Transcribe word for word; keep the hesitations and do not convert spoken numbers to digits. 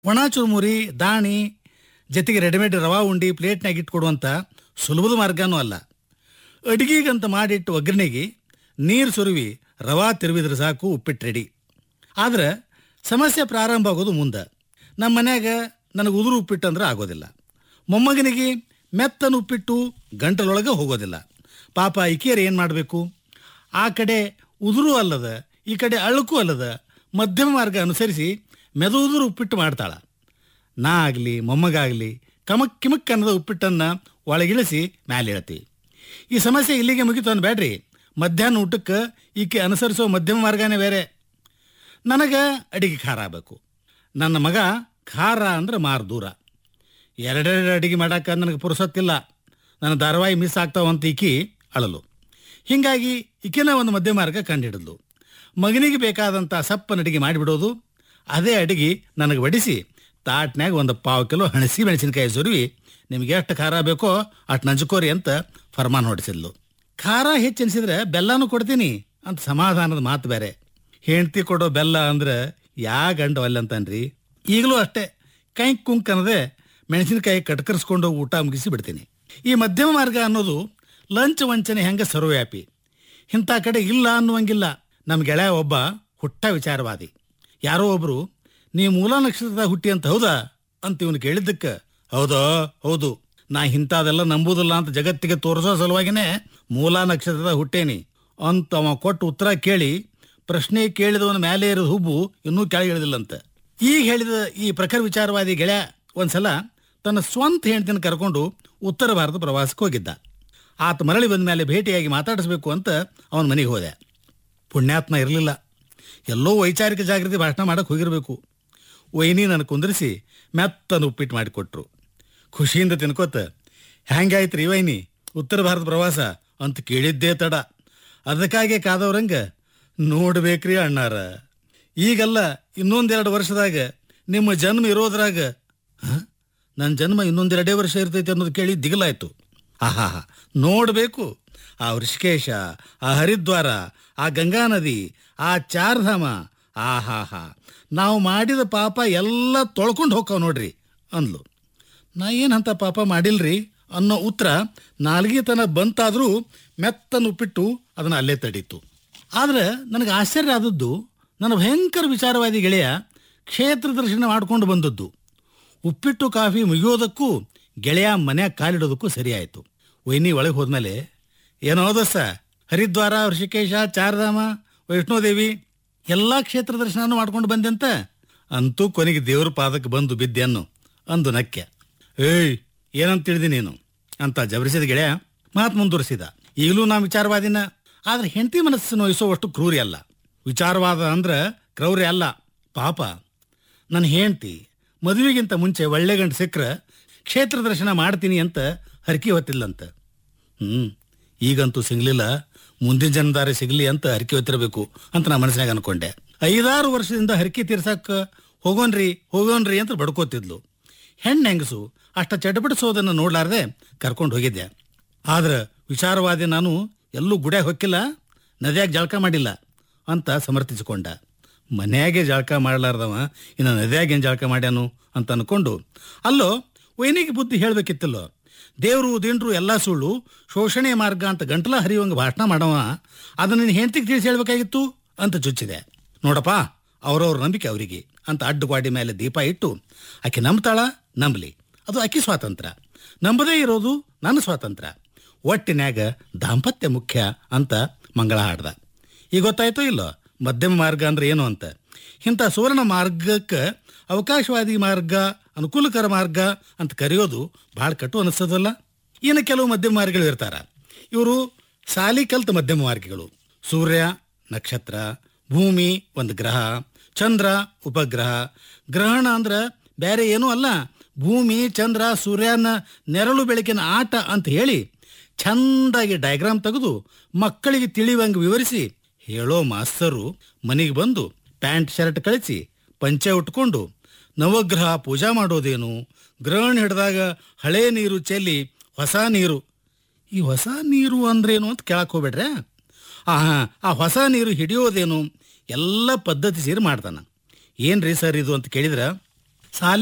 ಒಣ ಚುರುಮುರಿ ದಾಣಿ ಜೊತೆಗೆ ರೆಡಿಮೇಡ್ ರವಾ ಉಂಡಿ ಪ್ಲೇಟ್ನಾಗ ಇಟ್ಕೊಡುವಂಥ ಸುಲಭದ ಮಾರ್ಗನೂ ಅಲ್ಲ. ಅಡಿಗೆಗಂತ ಮಾಡಿಟ್ಟು ಒಗ್ಗರಣೆಗೆ ನೀರು ಸುರುವಿ ರವಾ ತಿರುವಿದ್ರೆ ಸಾಕು, ಉಪ್ಪಿಟ್ಟು ರೆಡಿ. ಆದ್ರೆ ಸಮಸ್ಯೆ ಪ್ರಾರಂಭ ಆಗೋದು ಮುಂದೆ. ನಮ್ಮ ಮನ್ಯಾಗ ನನಗೆ ಉದುರು ಉಪ್ಪಿಟ್ಟು ಅಂದ್ರೆ ಆಗೋದಿಲ್ಲ. ಮೊಮ್ಮಗನಿಗೆ ಮೆತ್ತನ ಉಪ್ಪಿಟ್ಟು ಗಂಟಲೊಳಗೆ ಹೋಗೋದಿಲ್ಲ. ಪಾಪ ಇಕಿಯರು ಏನು ಮಾಡಬೇಕು? ಆ ಕಡೆ ಉದುರು ಅಲ್ಲದ, ಈ ಕಡೆ ಅಳುಕು ಅಲ್ಲದ ಮಧ್ಯಮ ಮಾರ್ಗ ಅನುಸರಿಸಿ ಮೆದು ಉದುರು ಉಪ್ಪಿಟ್ಟು ಮಾಡ್ತಾಳ. ನಾ ಆಗಲಿ ಮೊಮ್ಮಗಾಗಲಿ ಕಮಕ್ ಕಿಮಕ್ ಅನ್ನದ ಉಪ್ಪಿಟ್ಟನ್ನು ಒಳಗಿಳಿಸಿ ಮ್ಯಾಲೆ ಹೇಳ್ತೀವಿ. ಈ ಸಮಸ್ಯೆ ಇಲ್ಲಿಗೆ ಮುಗಿತು ಅನ್ಬೇಡ್ರಿ. ಮಧ್ಯಾಹ್ನ ಊಟಕ್ಕೆ ಈಕೆ ಅನುಸರಿಸೋ ಮಧ್ಯಮ ಮಾರ್ಗನೇ ಬೇರೆ. ನನಗೆ ಅಡಿಗೆ ಖಾರ ಆಗಬೇಕು. ನನ್ನ ಮಗ ಖಾರ ಅಂದ್ರೆ ಮಾರು ದೂರ. ಎರಡೆರಡು ಅಡಿಗೆ ಮಾಡೋಕೆ ನನಗೆ ಪುರುಸತ್ತಿಲ್ಲ. ನನ್ನ ಧಾರಾವಾಹಿ ಮಿಸ್ ಆಗ್ತಾವಂತ ಈಕಿ ಅಳಲು. ಹೀಗಾಗಿ ಈಕಿನ ಒಂದು ಮಧ್ಯಮ ಮಾರ್ಗ ಕಂಡುಹಿಡಿದ್ಲು. ಮಗನಿಗೆ ಬೇಕಾದಂಥ ಸಪ್ಪನ ಅಡಿಗೆ ಮಾಡಿಬಿಡೋದು, ಅದೇ ಅಡಿಗೆ ನನಗೆ ಬಡಿಸಿ ತಾಟ್ನ್ಯಾಗ ಒಂದು ಪಾವು ಕಿಲೋ ಹಣಸಿ ಮೆಣಸಿನಕಾಯಿ ಸುರುವಿ ನಿಮಗೆ ಎಷ್ಟು ಖಾರ ಬೇಕೋ ಅಷ್ಟು ನಂಚ್ಕೋರಿ ಅಂತ ಫರ್ಮಾನ್ ಹೊಡಿಸಿದ್ಲು. ಖಾರ ಹೆಚ್ಚು ಅನಿಸಿದ್ರೆ ಬೆಲ್ಲನೂ ಕೊಡ್ತೀನಿ ಅಂತ ಸಮಾಧಾನದ ಮಾತು ಬೇರೆ. ಹೆಂಡ್ತಿ ಕೊಡೋ ಬೆಲ್ಲ ಅಂದ್ರೆ ಯಾ ಗಂಡು ಅಲ್ಲಂತಾನ್ರಿ. ಈಗಲೂ ಅಷ್ಟೇ ಕೈ ಕುಂಕ್ ಅನ್ನೋದೇ ಮೆಣಸಿನಕಾಯಿ ಕಟ್ಕರಿಸ್ಕೊಂಡು ಊಟ ಮುಗಿಸಿ ಬಿಡ್ತೀನಿ. ಈ ಮಧ್ಯಮ ಮಾರ್ಗ ಅನ್ನೋದು ಲಂಚ್ ವಂಚನೆ ಹೆಂಗೆ ಸರ್ವವ್ಯಾಪಿ. ಇಂಥ ಕಡೆ ಇಲ್ಲ ಅನ್ನುವಂಗಿಲ್ಲ. ನಮ್ಮ ಗೆಳೆಯ ಒಬ್ಬ ಹುಟ್ಟ ವಿಚಾರವಾದಿ. ಯಾರೋ ಒಬ್ರು ನೀ ಮೂಲ ನಕ್ಷತ್ರದ ಹುಟ್ಟಿ ಅಂತ ಹೌದಾ ಅಂತ ಇವನು ಕೇಳಿದ್ದಕ್ಕೆ, ಹೌದಾ ಹೌದು, ನಾ ಇಂಥದೆಲ್ಲ ನಂಬುದಿಲ್ಲ ಅಂತ ಜಗತ್ತಿಗೆ ತೋರಿಸೋ ಸಲುವಾಗಿನೇ ಮೂಲ ನಕ್ಷತ್ರದ ಹುಟ್ಟೇನಿ ಅಂತ ಅವ ಕೊಟ್ಟು ಉತ್ತರ ಕೇಳಿ ಪ್ರಶ್ನೆ ಕೇಳಿದವನ ಮೇಲೆ ಇರೋದು ಹುಬ್ಬು ಇನ್ನೂ ಕೆಳಗಿಳಿದಿಲ್ಲಂತ. ಈಗ ಹೇಳಿದ ಈ ಪ್ರಖರ ವಿಚಾರವಾದಿ ಗೆಳೆಯ ಒಂದ್ಸಲ ತನ್ನ ಸ್ವಂತ ಹೆಂಡತಿನ ಕರ್ಕೊಂಡು ಉತ್ತರ ಭಾರತ ಪ್ರವಾಸಕ್ಕೆ ಹೋಗಿದ್ದ. ಆತ ಮರಳಿ ಬಂದ ಮೇಲೆ ಭೇಟಿಯಾಗಿ ಮಾತಾಡಿಸ್ಬೇಕು ಅಂತ ಅವನ ಮನೆಗೆ ಹೋದೆ. ಪುಣ್ಯಾತ್ಮ ಇರಲಿಲ್ಲ. ಎಲ್ಲೋ ವೈಚಾರಿಕ ಜಾಗೃತಿ ಭಾಷಣ ಮಾಡಕ್ಕೆ ಹೋಗಿರಬೇಕು. ವೈನಿ ನನಗೆ ಕುಂದಿರಿಸಿ ಮೆತ್ತನ ಉಪ್ಪಿಟ್ಟು ಮಾಡಿಕೊಟ್ರು. ಖುಷಿಯಿಂದ ತಿನ್ಕೋತ, ಹ್ಯಾಂಗಾಯ್ತು ರೀ ವೈನಿ ಉತ್ತರ ಭಾರತ ಪ್ರವಾಸ ಅಂತ ಕೇಳಿದ್ದೇ ತಡ. ಅದಕ್ಕಾಗೆ ಕಾದವ್ರಂಗೆ ನೋಡ್ಬೇಕ್ರಿ ಅಣ್ಣಾರ. ಈಗಲ್ಲ ಇನ್ನೊಂದೆರಡು ವರ್ಷದಾಗ ನಿಮ್ಮ ಜನ್ಮ ಇರೋದ್ರಾಗ. ಹಾಂ, ನನ್ನ ಜನ್ಮ ಇನ್ನೊಂದೆರಡೇ ವರ್ಷ ಇರ್ತೈತೆ ಅನ್ನೋದು ಕೇಳಿ ದಿಗಲಾಯ್ತು. ಆಹಾ ಹಾ, ನೋಡಬೇಕು ಆ ಋಷಿಕೇಶ, ಆ ಹರಿದ್ವಾರ, ಆ ಗಂಗಾ ನದಿ, ಆ ಚಾರ್ಧಾಮ. ಆಹಾ ಹಾ, ನಾವು ಮಾಡಿದ ಪಾಪ ಎಲ್ಲ ತೊಳ್ಕೊಂಡು ಹೋಗ್ತಾವ ನೋಡ್ರಿ ಅಂದ್ಲು. ನಾ ಏನಂತ ಪಾಪ ಮಾಡಿಲ್ರಿ ಅನ್ನೋ ಉತ್ತರ ನಾಲ್ಗೆ ತನ ಬಂತಾದರೂ ಮೆತ್ತನ್ನು ಉಪ್ಪಿಟ್ಟು ಅದನ್ನು ಅಲ್ಲೇ ತಡೀತು. ಆದರೆ ನನಗೆ ಆಶ್ಚರ್ಯ ಆದದ್ದು, ನನ್ನ ಭಯಂಕರ ವಿಚಾರವಾದಿ ಗೆಳೆಯ ಕ್ಷೇತ್ರ ದರ್ಶನ ಮಾಡಿಕೊಂಡು ಬಂದದ್ದು. ಉಪ್ಪಿಟ್ಟು ಕಾಫಿ ಮುಗಿಯೋದಕ್ಕೂ ಗೆಳೆಯ ಮನ್ಯಾಗ ಕಾಲಿಡೋದಕ್ಕೂ ಸರಿಯಾಯಿತು. ವೈನಿ ಒಳಗೆ ಹೋದ್ಮೇಲೆ, ಏನೋ ದೋಸ್ತ, ಹರಿದ್ವಾರ, ಋಷಿಕೇಶ, ಚಾರ್ಧಾಮ, ವೈಷ್ಣೋದೇವಿ ಎಲ್ಲ ಕ್ಷೇತ್ರ ದರ್ಶನ ಮಾಡ್ಕೊಂಡು ಬಂದೆಂತ. ಅಂತೂ ಕೊನೆಗೆ ದೇವ್ರ ಪಾದಕ್ಕೆ ಬಂದು ಬಿದ್ದೆನ್ನು ಅಂದು ನಕ್ಯ. ಏಯ್ ಏನಂತ ತಿಳಿದಿ ನೀನು ಅಂತ ಜಬರಿಸಿದ ಗೆಳೆಯ ಮಾತು ಮುಂದುವರಿಸಿದ. ಈಗಲೂ ನಾ ವಿಚಾರವಾದಿನ, ಆದ್ರೆ ಹೆಂಡತಿ ಮನಸ್ಸು ನೋಯಿಸೋವಷ್ಟು ಕ್ರೂರಿ ಅಲ್ಲ. ವಿಚಾರವಾದ ಅಂದ್ರೆ ಕ್ರೌರ್ಯ ಅಲ್ಲ. ಪಾಪ ನನ್ನ ಹೆಂಡತಿ ಮದುವೆಗಿಂತ ಮುಂಚೆ ಒಳ್ಳೆ ಗಂಟು ಸಿಕ್ಕರೆ ಕ್ಷೇತ್ರ ದರ್ಶನ ಮಾಡ್ತೀನಿ ಅಂತ ಹರಕೆ ಹೊತ್ತಿಲ್ಲಂತ. ಹ್ಞೂ ಈಗಂತೂ ಸಿಗಲಿಲ್ಲ, ಮುಂದಿನ ಜನ್ಮದಾರಿ ಸಿಗಲಿ ಅಂತ ಹರಕೆ ಹೊತ್ತಿರಬೇಕು ಅಂತ ನಾ ಮನಸ್ಸಿನಾಗ ಅನ್ಕೊಂಡೆ. ಐದಾರು ವರ್ಷದಿಂದ ಹರಕೆ ತೀರ್ಸಕ್ಕೆ ಹೋಗೋನ್ರಿ ಹೋಗೋನ್ರಿ ಅಂತ ಬಡ್ಕೋತಿದ್ಲು. ಹೆಣ್ಣು ಹೆಂಗಸು ಅಷ್ಟ ಚಟಪಡಿಸೋದನ್ನು ನೋಡ್ಲಾರ್ದೆ ಕರ್ಕೊಂಡು ಹೋಗಿದ್ದೆ. ಆದ್ರೆ ವಿಚಾರವಾದಿ ನಾನು ಎಲ್ಲೂ ಗುಡ್ಯಾಗ ಹೊಕ್ಕಿಲ್ಲ, ನದಿಯಾಗ ಜಳಕ ಮಾಡಿಲ್ಲ ಅಂತ ಸಮರ್ಥಿಸಿಕೊಂಡ. ಮನೆಯಾಗೆ ಜಳಕ ಮಾಡಲಾರ್ದವ ಇನ್ನು ನದಿಯಾಗ ಏನು ಜಳಕ ಮಾಡ್ಯಾನು ಅಂತ ಅನ್ಕೊಂಡು, ಅಲ್ಲೋ ವೈನಿಗೆ ಬುದ್ಧಿ ಹೇಳಬೇಕಿತ್ತಲ್ಲೋ. ದೇವರು ದಿಂಡ್ರು ಎಲ್ಲ ಸುಳ್ಳು, ಶೋಷಣೆ ಮಾರ್ಗ ಅಂತ ಗಂಟಲ ಹರಿಯುವಂಗೆ ಭಾಷಣ ಮಾಡವ ಅದನ್ನು ನಿನ್ನ ಹೆಂಡತಿಗೆ ತಿಳಿಸಿ ಹೇಳ್ಬೇಕಾಗಿತ್ತು ಅಂತ ಚುಚ್ಚಿದೆ. ನೋಡಪ್ಪ, ಅವ್ರವ್ರ ನಂಬಿಕೆ ಅವರಿಗೆ ಅಂತ ಅಡ್ಡಗಾಡಿ ಮೇಲೆ ದೀಪ ಇಟ್ಟು, ಆಕೆ ನಂಬ್ತಾಳ ನಂಬಲಿ, ಅದು ಆಕೆ ಸ್ವಾತಂತ್ರ್ಯ. ನಂಬದೇ ಇರೋದು ನನ್ನ ಸ್ವಾತಂತ್ರ್ಯ. ಒಟ್ಟಿನ್ಯಾಗ ದಾಂಪತ್ಯ ಮುಖ್ಯ ಅಂತ ಮಂಗಳ ಹಾಡ್ದ. ಈಗ ಗೊತ್ತಾಯ್ತೋ ಇಲ್ಲೋ ಮಧ್ಯಮ ಮಾರ್ಗ ಅಂದ್ರೆ ಏನು ಅಂತ. ಇಂಥ ಸುವರ್ಣ ಮಾರ್ಗಕ್ಕೆ ಅವಕಾಶವಾದಿ ಮಾರ್ಗ, ಅನುಕೂಲಕರ ಮಾರ್ಗ ಅಂತ ಕರೆಯೋದು ಭಾಳ ಕಟ್ಟು ಅನಿಸ್ತದಲ್ಲ. ಇನ್ನು ಕೆಲವು ಮಧ್ಯಮ ಮಾರ್ಗಗಳು ಇರ್ತಾರ. ಇವರು ಸಾಲಿ ಕಲ್ತ ಮಧ್ಯಮ ಮಾರ್ಗಗಳು. ಸೂರ್ಯ ನಕ್ಷತ್ರ, ಭೂಮಿ ಒಂದು ಗ್ರಹ, ಚಂದ್ರ ಉಪಗ್ರಹ. ಗ್ರಹಣ ಅಂದ್ರೆ ಬೇರೆ ಏನೂ ಅಲ್ಲ, ಭೂಮಿ ಚಂದ್ರ ಸೂರ್ಯನ ನೆರಳು ಬೆಳಕಿನ ಆಟ ಅಂತ ಹೇಳಿ ಚಂದಾಗಿ ಡಯಾಗ್ರಾಮ್ ತೆಗೆದು ಮಕ್ಕಳಿಗೆ ತಿಳಿಯುವಂಗೆ ವಿವರಿಸಿ ಹೇಳೋ ಮಾಸ್ತರು ಮನೆಗೆ ಬಂದು ಪ್ಯಾಂಟ್ ಶರ್ಟ್ ಕಳಿಸಿ ಪಂಚೆ ಉಟ್ಕೊಂಡು ನವಗ್ರಹ ಪೂಜಾ ಮಾಡೋದೇನು, ಗ್ರಹಣ ಹಿಡಿದಾಗ ಹಳೆ ನೀರು ಚೆಲ್ಲಿ ಹೊಸ ನೀರು. ಈ ಹೊಸ ನೀರು ಅಂದ್ರೇನು ಅಂತ ಕೇಳಕ್ಕೆ ಹೋಗ್ಬೇಡ್ರೆ. ಆ ಹಾಂ ಆ ಹೊಸ ನೀರು ಹಿಡಿಯೋದೇನು ಎಲ್ಲ ಪದ್ಧತಿ ಸೇರಿ ಮಾಡ್ತಾನೆ. ಏನು ರೀ ಸರ್ ಇದು ಅಂತ ಕೇಳಿದ್ರೆ, ಸಾಲ